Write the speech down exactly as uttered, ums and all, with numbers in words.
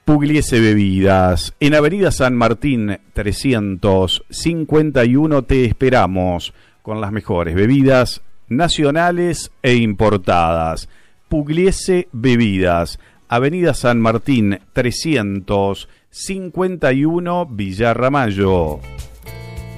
Pugliese Bebidas. En Avenida San Martín trescientos cincuenta y uno te esperamos con las mejores bebidas nacionales e importadas. Pugliese Bebidas. Avenida San Martín trescientos cincuenta y uno, Villa Ramallo.